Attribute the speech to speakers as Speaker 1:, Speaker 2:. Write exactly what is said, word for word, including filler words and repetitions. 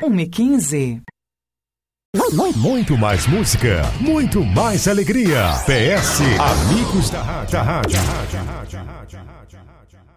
Speaker 1: uma e quinze.
Speaker 2: Muito mais música, muito mais alegria. P S Amigos da Rádio. Da rádio.